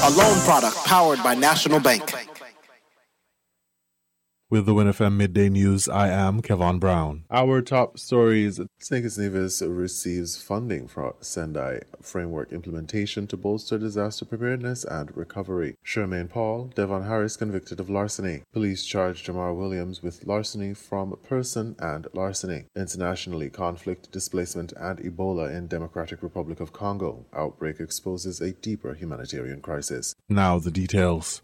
a loan product powered by National Bank. With the WinFM Midday News, I am Kevon Brown. Our top stories: St. Kitts Nevis receives funding for Sendai framework implementation to bolster disaster preparedness and recovery. Charmaine Paul, Devon Harris convicted of larceny. Police charge Jamar Williams with larceny from person and larceny. Internationally, conflict, displacement, and Ebola in Democratic Republic of Congo. Outbreak exposes a deeper humanitarian crisis. Now the details.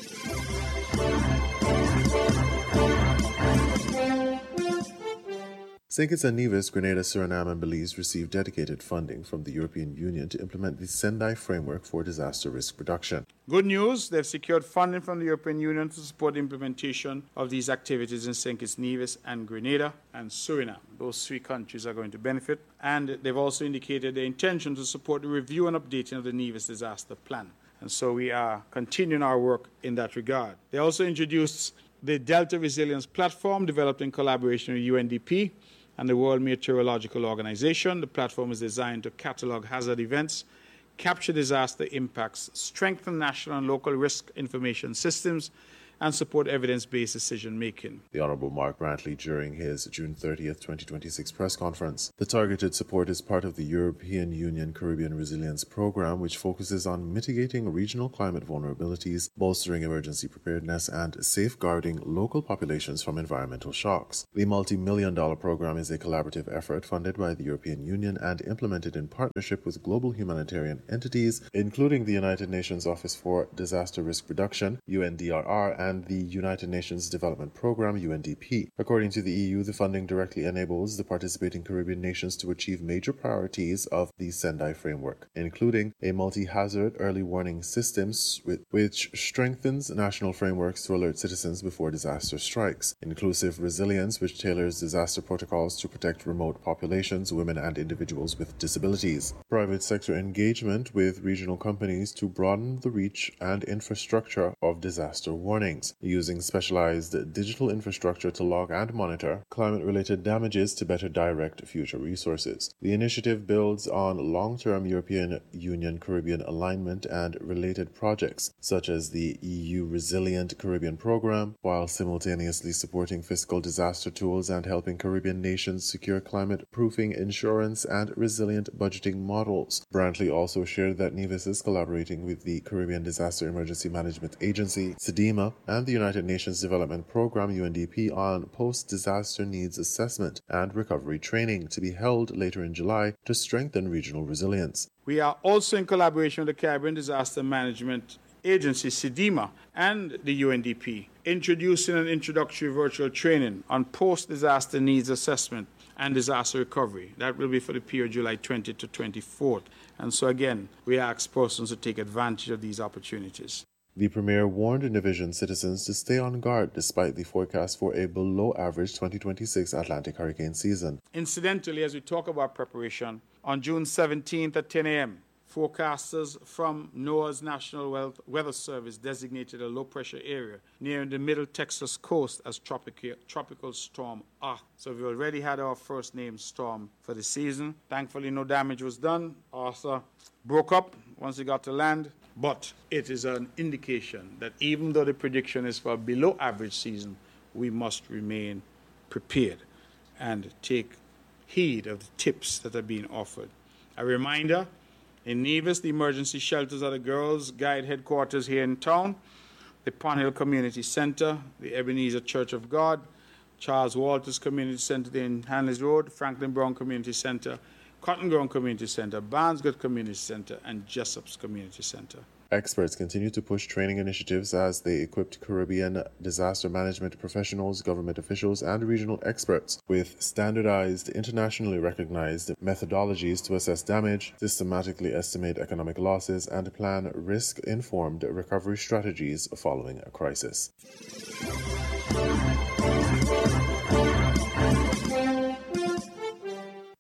St. Kitts and Nevis, Grenada, Suriname, and Belize received dedicated funding from the European Union to implement the Sendai framework for disaster risk reduction. Good news, they've secured funding from the European Union to support the implementation of these activities in St. Kitts, Nevis, and Grenada, and Suriname. Those three countries are going to benefit, and they've also indicated their intention to support the review and updating of the Nevis disaster plan. And so we are continuing our work in that regard. They also introduced the Delta Resilience Platform, developed in collaboration with UNDP and the World Meteorological Organization. The platform is designed to catalog hazard events, capture disaster impacts, strengthen national and local risk information systems, and support evidence-based decision-making. The Honourable Mark Brantley during his June 30th, 2026 press conference. The targeted support is part of the European Union Caribbean Resilience Programme, which focuses on mitigating regional climate vulnerabilities, bolstering emergency preparedness, and safeguarding local populations from environmental shocks. The multi-million-dollar program is a collaborative effort funded by the European Union and implemented in partnership with global humanitarian entities, including the United Nations Office for Disaster Risk Reduction, UNDRR, and the United Nations Development Programme, UNDP. According to the EU, the funding directly enables the participating Caribbean nations to achieve major priorities of the Sendai framework, including a multi-hazard early warning system which strengthens national frameworks to alert citizens before disaster strikes, inclusive resilience, which tailors disaster protocols to protect remote populations, women, and individuals with disabilities, private sector engagement with regional companies to broaden the reach and infrastructure of disaster warning, using specialized digital infrastructure to log and monitor climate-related damages to better direct future resources. The initiative builds on long-term European Union Caribbean alignment and related projects, such as the EU Resilient Caribbean Programme, while simultaneously supporting fiscal disaster tools and helping Caribbean nations secure climate-proofing insurance and resilient budgeting models. Brantley also shared that Nevis is collaborating with the Caribbean Disaster Emergency Management Agency, SEDEMA, and the United Nations Development Programme, UNDP, on post-disaster needs assessment and recovery training to be held later in July to strengthen regional resilience. We are also in collaboration with the Caribbean Disaster Management Agency, SEDEMA, and the UNDP, introducing an introductory virtual training on post-disaster needs assessment and disaster recovery. That will be for the period July 20th to 24th. And so again, we ask persons to take advantage of these opportunities. The Premier warned Division citizens to stay on guard despite the forecast for a below-average 2026 Atlantic hurricane season. Incidentally, as we talk about preparation, on June 17th at 10 a.m., forecasters from NOAA's National Weather Service designated a low-pressure area near the middle Texas coast as tropical storm Arthur. So we already had our first named storm for the season. Thankfully, no damage was done. Arthur broke up once he got to land. But it is an indication that even though the prediction is for a below-average season, we must remain prepared and take heed of the tips that are being offered. A reminder, in Nevis, the emergency shelters are the Girls Guide headquarters here in town, the Pond Hill Community Center, the Ebenezer Church of God, Charles Walters Community Center in Hanleys Road, Franklin Brown Community Center, Cotton Ground Community Center, Barnesgate Community Center, and Jessup's Community Center. Experts continue to push training initiatives as they equipped Caribbean disaster management professionals, government officials, and regional experts with standardized, internationally recognized methodologies to assess damage, systematically estimate economic losses, and plan risk-informed recovery strategies following a crisis.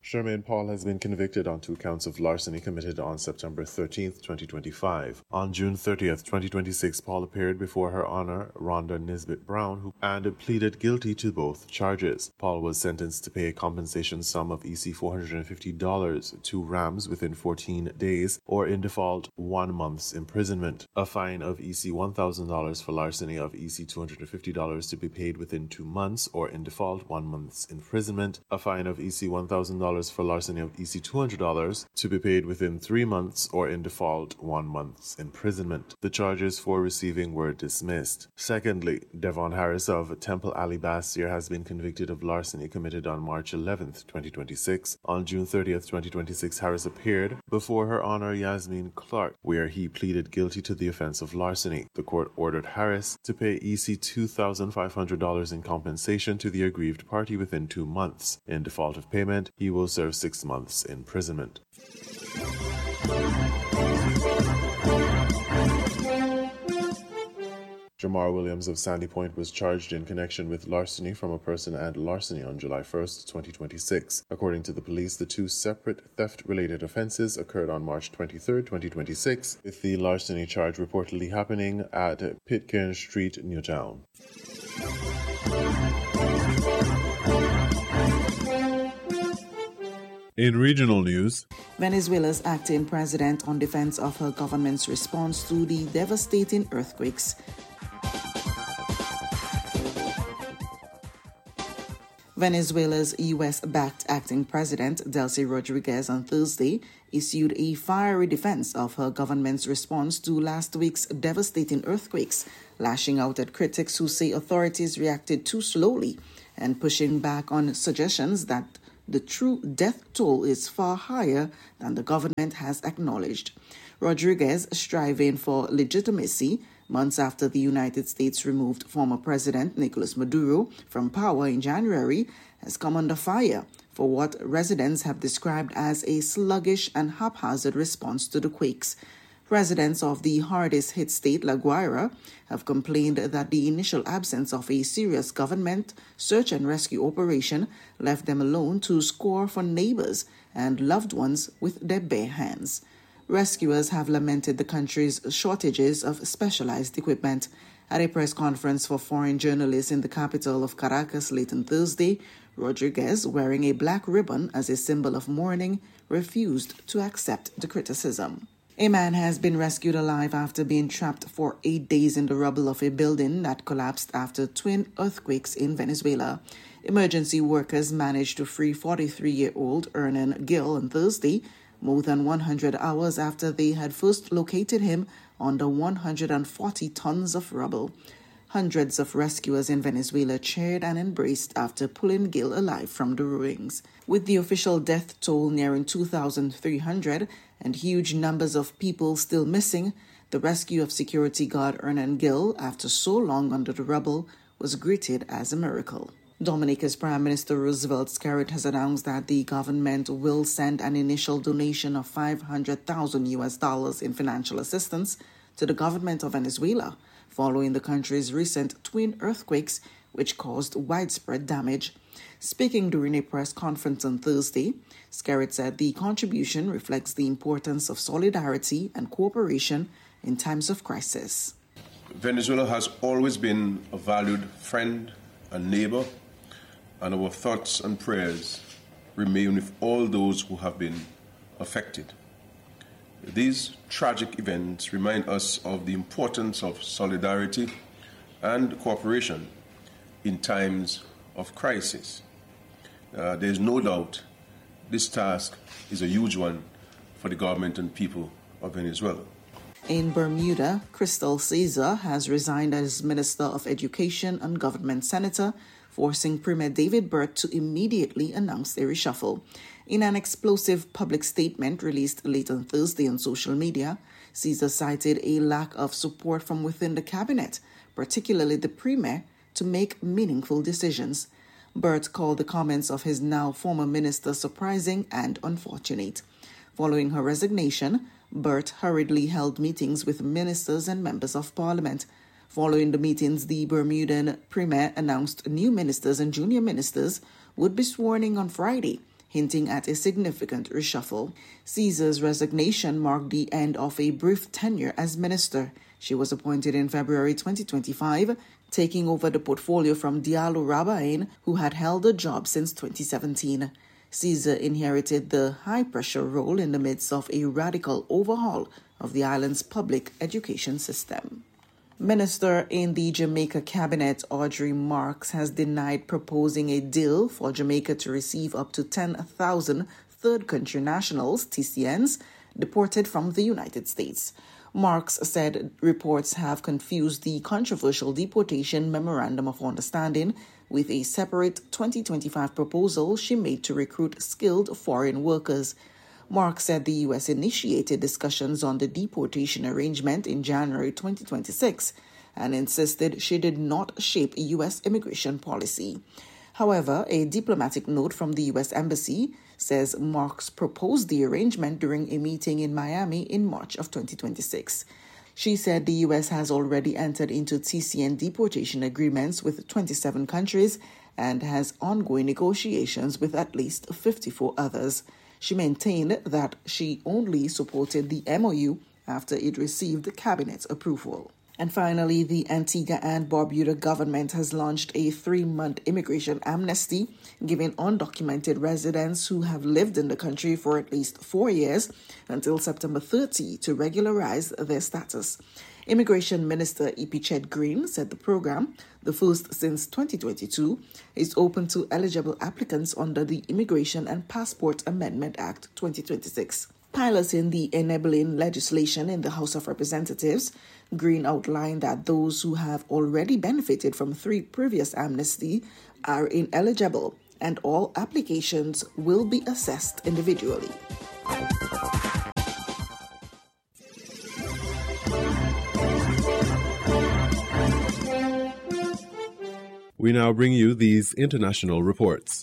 Charmaine Paul has been convicted on 2 counts of larceny committed on September 13, 2025. On June 30, 2026, Paul appeared before Her Honor Rhonda Nisbet Brown and pleaded guilty to both charges. Paul was sentenced to pay a compensation sum of EC $450 to Rams within 14 days or in default 1 month's imprisonment, a fine of EC $1,000 for larceny of EC $250 to be paid within 2 months or in default 1 month's imprisonment, a fine of EC $1,000 for larceny of EC $200 to be paid within 3 months or in default 1 month's imprisonment. The charges for receiving were dismissed. Secondly, Devon Harris of Temple Alley Bassier has been convicted of larceny committed on March 11, 2026. On June 30, 2026, Harris appeared before Her Honor Yasmin Clark, where he pleaded guilty to the offense of larceny. The court ordered Harris to pay EC $2,500 in compensation to the aggrieved party within 2 months. In default of payment, he will serve 6 months imprisonment. Jamar Williams of Sandy Point was charged in connection with larceny from a person and larceny on July 1, 2026. According to the police, the 2 separate theft-related offenses occurred on March 23, 2026, with the larceny charge reportedly happening at Pitcairn Street, Newtown. In regional news, Venezuela's acting president on defense of her government's response to the devastating earthquakes. Venezuela's U.S.-backed acting president, Delcy Rodriguez, on Thursday issued a fiery defense of her government's response to last week's devastating earthquakes, lashing out at critics who say authorities reacted too slowly and pushing back on suggestions that the true death toll is far higher than the government has acknowledged. Rodriguez, striving for legitimacy months after the United States removed former President Nicolas Maduro from power in January, has come under fire for what residents have described as a sluggish and haphazard response to the quakes. Residents of the hardest-hit state, La Guaira, have complained that the initial absence of a serious government search and rescue operation left them alone to score for neighbors and loved ones with their bare hands. Rescuers have lamented the country's shortages of specialized equipment. At a press conference for foreign journalists in the capital of Caracas late on Thursday, Rodriguez, wearing a black ribbon as a symbol of mourning, refused to accept the criticism. A man has been rescued alive after being trapped for 8 days in the rubble of a building that collapsed after twin earthquakes in Venezuela. Emergency workers managed to free 43-year-old Hernan Gil on Thursday, more than 100 hours after they had first located him under 140 tons of rubble. Hundreds of rescuers in Venezuela cheered and embraced after pulling Gil alive from the ruins. With the official death toll nearing 2,300 and huge numbers of people still missing, the rescue of security guard Hernan Gil, after so long under the rubble, was greeted as a miracle. Dominica's Prime Minister Roosevelt Skerrit has announced that the government will send an initial donation of $500,000 in financial assistance to the government of Venezuela, following the country's recent twin earthquakes, which caused widespread damage. Speaking during a press conference on Thursday, Skerrit said the contribution reflects the importance of solidarity and cooperation in times of crisis. Venezuela has always been a valued friend and neighbor, and our thoughts and prayers remain with all those who have been affected. These tragic events remind us of the importance of solidarity and cooperation in times of crisis. There is no doubt this task is a huge one for the government and people of Venezuela. In Bermuda, Crystal Caesar has resigned as Minister of Education and Government Senator, forcing Premier David Burt to immediately announce a reshuffle. In an explosive public statement released late on Thursday on social media, Caesar cited a lack of support from within the cabinet, particularly the Premier, to make meaningful decisions. Burt called the comments of his now former minister surprising and unfortunate. Following her resignation, Burt hurriedly held meetings with ministers and members of parliament. Following the meetings, the Bermudan Premier announced new ministers and junior ministers would be sworn in on Friday, hinting at a significant reshuffle. Caesar's resignation marked the end of a brief tenure as minister. She was appointed in February 2025, taking over the portfolio from Diallo Rabain, who had held the job since 2017. Caesar inherited the high-pressure role in the midst of a radical overhaul of the island's public education system. Minister in the Jamaica cabinet, Audrey Marks, has denied proposing a deal for Jamaica to receive up to 10,000 third country nationals, TCNs, deported from the United States. Marks said reports have confused the controversial deportation memorandum of understanding with a separate 2025 proposal she made to recruit skilled foreign workers. Marks said the U.S. initiated discussions on the deportation arrangement in January 2026 and insisted she did not shape U.S. immigration policy. However, a diplomatic note from the U.S. Embassy says Marks proposed the arrangement during a meeting in Miami in March of 2026. She said the U.S. has already entered into TCN deportation agreements with 27 countries and has ongoing negotiations with at least 54 others. She maintained that she only supported the MOU after it received cabinet approval. And finally, the Antigua and Barbuda government has launched a 3-month immigration amnesty, giving undocumented residents who have lived in the country for at least 4 years until September 30 to regularize their status. Immigration Minister Ipichet Green said the program, the first since 2022, is open to eligible applicants under the Immigration and Passport Amendment Act 2026. Piloting the enabling legislation in the House of Representatives, Green outlined that those who have already benefited from 3 previous amnesty are ineligible, and all applications will be assessed individually. We now bring you these international reports.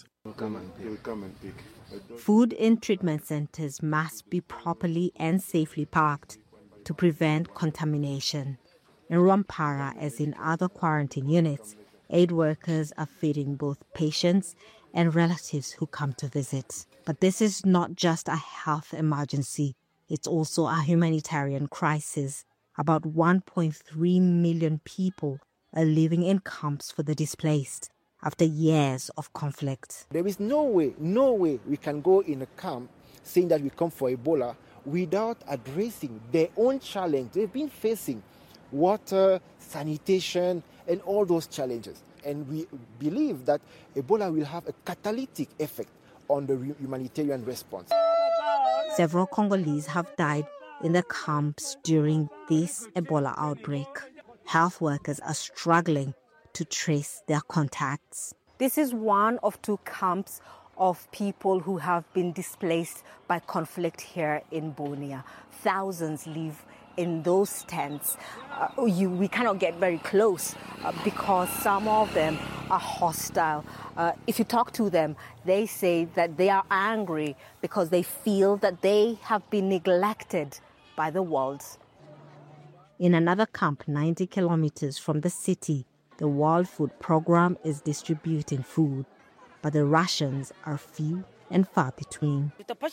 Food in treatment centers must be properly and safely packed to prevent contamination. In Rwampara, as in other quarantine units, aid workers are feeding both patients and relatives who come to visit. But this is not just a health emergency, it's also a humanitarian crisis. About 1.3 million people are living in camps for the displaced after years of conflict. There is no way we can go in a camp saying that we come for Ebola without addressing their own challenge. They've been facing water, sanitation, and all those challenges. And we believe that Ebola will have a catalytic effect on the humanitarian response. Several Congolese have died in the camps during this Ebola outbreak. Health workers are struggling to trace their contacts. This is one of 2 camps of people who have been displaced by conflict here in Bunia. Thousands live in those tents. We cannot get very close because some of them are hostile. If you talk to them, they say that they are angry because they feel that they have been neglected by the world. In another camp 90 kilometers from the city, the World Food Program is distributing food, but the rations are few and far between.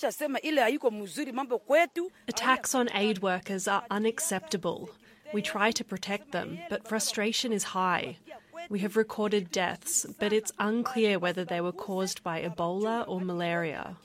Attacks on aid workers are unacceptable. We try to protect them, but frustration is high. We have recorded deaths, but it's unclear whether they were caused by Ebola or malaria.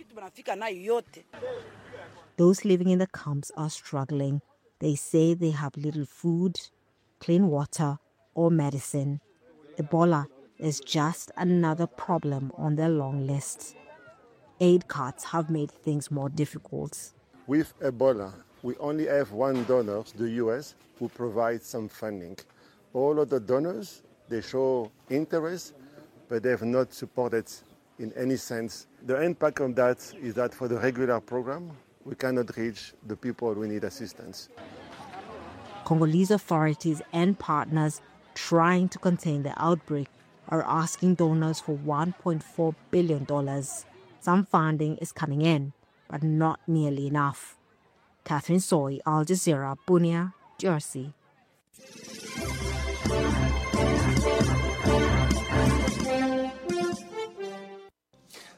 Those living in the camps are struggling. They say they have little food, clean water, or medicine. Ebola is just another problem on their long list. Aid cuts have made things more difficult. With Ebola, we only have one donor, the US, who provides some funding. All of the donors, they show interest, but they have not supported in any sense. The impact of that is that for the regular program, we cannot reach the people who need assistance. Congolese authorities and partners trying to contain the outbreak are asking donors for $1.4 billion. Some funding is coming in, but not nearly enough. Catherine Soy, Al Jazeera, Bunia, Jersey.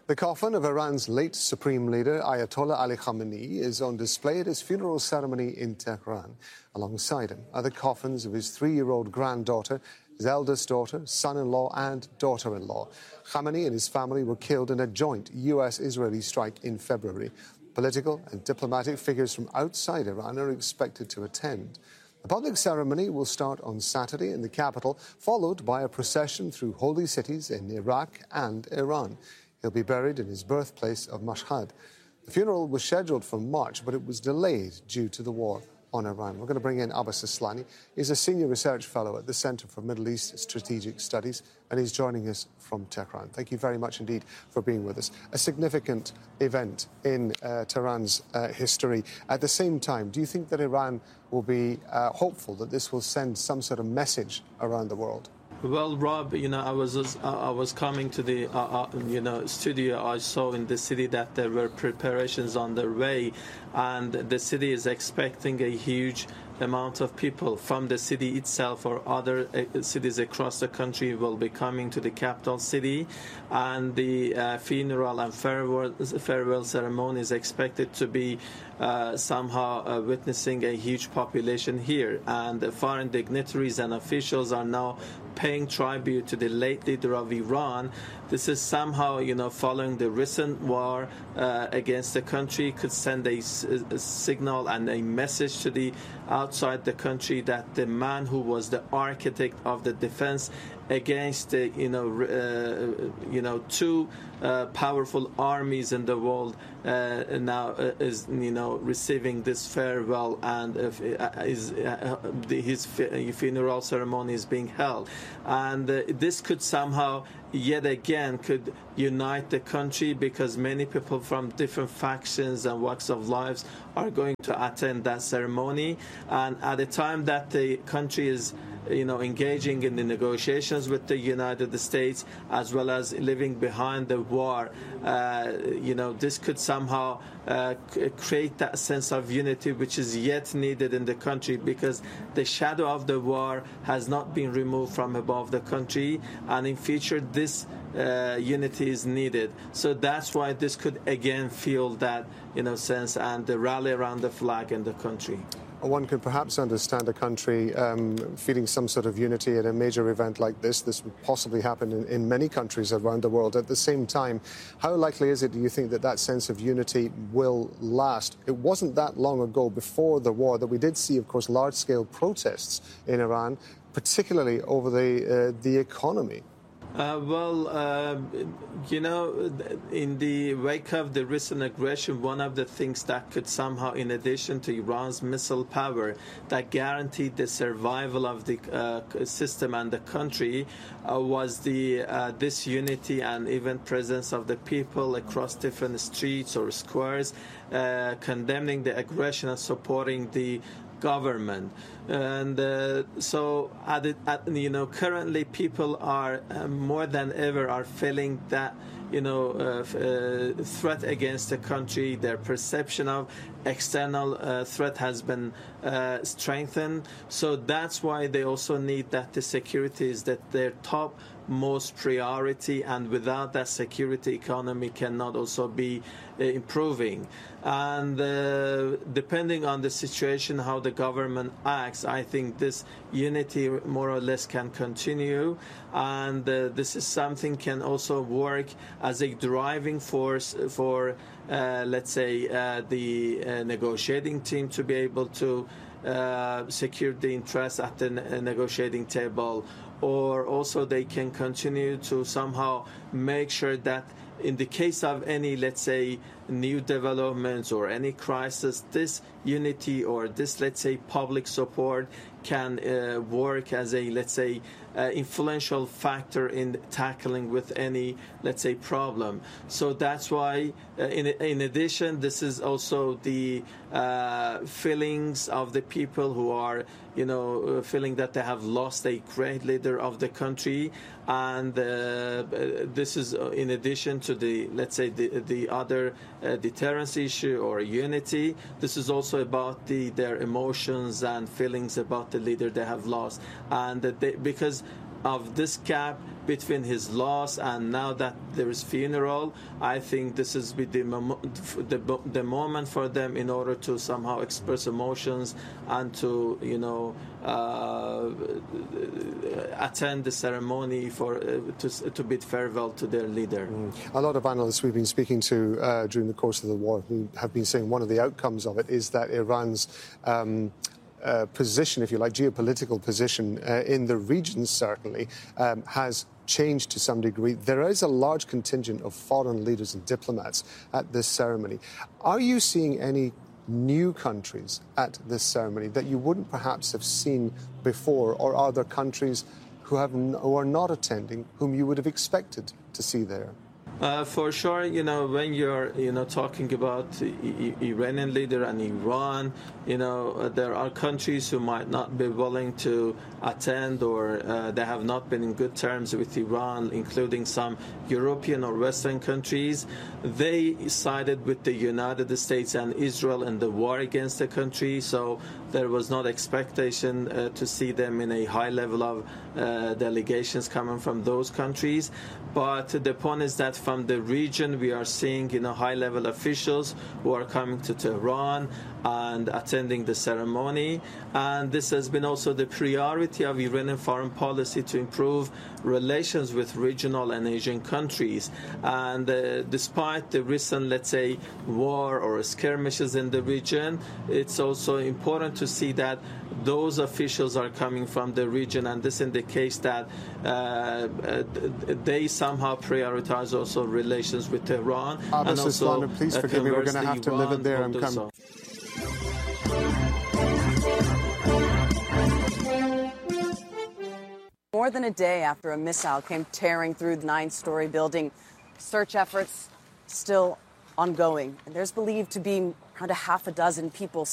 The coffin of Iran's late supreme leader, Ayatollah Ali Khamenei, is on display at his funeral ceremony in Tehran. Alongside him are the coffins of his 3-year-old granddaughter, his eldest daughter, son-in-law and daughter-in-law. Khamenei and his family were killed in a joint US-Israeli strike in February. Political and diplomatic figures from outside Iran are expected to attend. The public ceremony will start on Saturday in the capital, followed by a procession through holy cities in Iraq and Iran. He'll be buried in his birthplace of Mashhad. The funeral was scheduled for March, but it was delayed due to the war on Iran. We're going to bring in Abbas Aslani. He's a senior research fellow at the Center for Middle East Strategic Studies, and he's joining us from Tehran. Thank you very much indeed for being with us. A significant event in Tehran's history. At the same time, do you think that Iran will be hopeful that this will send some sort of message around the world? Well, Rob, I was coming to the studio. I saw in the city that there were preparations on their way, and the city is expecting a huge amount of people from the city itself or other cities across the country will be coming to the capital city, and the funeral and farewell ceremony is expected to be somehow witnessing a huge population here, and the foreign dignitaries and officials are now paying tribute to the late leader of Iran. This is somehow, following the recent war against the country, could send a signal and a message to the outside the country that the man who was the architect of the defense against the, two powerful armies in the world now is, receiving this farewell, and his funeral ceremony is being held. And this could somehow, yet again, could unite the country, because many people from different factions and walks of lives are going to attend that ceremony. And at the time that the country is engaging in the negotiations with the United States, as well as living behind the war, this could somehow create that sense of unity which is yet needed in the country, because the shadow of the war has not been removed from above the country, and in future this unity is needed. So that's why this could again feel that sense and the rally around the flag in the country. One could perhaps understand a country feeling some sort of unity at a major event like this. This would possibly happen in many countries around the world. At the same time, how likely is it, do you think, that that sense of unity will last? It wasn't that long ago, before the war, that we did see, of course, large-scale protests in Iran, particularly over the economy. In the wake of the recent aggression, one of the things that could somehow, in addition to Iran's missile power, that guaranteed the survival of the system and the country, was this unity and even presence of the people across different streets or squares, condemning the aggression and supporting the government. And currently people are more than ever are feeling that threat against the country. Their perception of external threat has been strengthened. So that's why they also need that the security is that their top most priority, and without that security, economy cannot also be improving. And depending on the situation, how the government acts, I think this unity more or less can continue, and this is something can also work as a driving force for the negotiating team to be able to secure the interests at the negotiating table, or also they can continue to somehow make sure that in the case of any, new developments or any crisis, this unity or this, public support can work as a, influential factor in tackling with any, problem. So that's why, in addition, this is also the feelings of the people who are, feeling that they have lost a great leader of the country, and this is in addition to the, the other deterrence issue or unity. This is also about their emotions and feelings about the leader they have lost, and because of this gap between his loss and now that there is funeral, I think this is the moment for them in order to somehow express emotions and to, attend the ceremony to bid farewell to their leader. A lot of analysts we've been speaking to during the course of the war who have been saying one of the outcomes of it is that Iran's position, if you like, geopolitical position in the region certainly has changed to some degree. There is a large contingent of foreign leaders and diplomats at this ceremony. Are you seeing any new countries at this ceremony that you wouldn't perhaps have seen before, or are there countries who are not attending whom you would have expected to see there? For sure, when you're, talking about Iranian leader and Iran, there are countries who might not be willing to attend or they have not been in good terms with Iran, including some European or Western countries. They sided with the United States and Israel in the war against the country, so there was not expectation to see them in a high level of delegations coming from those countries. But the point is that from the region, we are seeing, high-level officials who are coming to Tehran and attending the ceremony. And this has been also the priority of Iranian foreign policy to improve relations with regional and Asian countries. And despite the recent, let's say, war or skirmishes in the region, it's also important to see that those officials are coming from the region, and this indicates that they somehow prioritize also relations with Tehran. And also, please forgive me, we're going to have to leave it there and come. More than a day after a missile came tearing through the 9-story building, search efforts still ongoing. And there's believed to be around a half a dozen people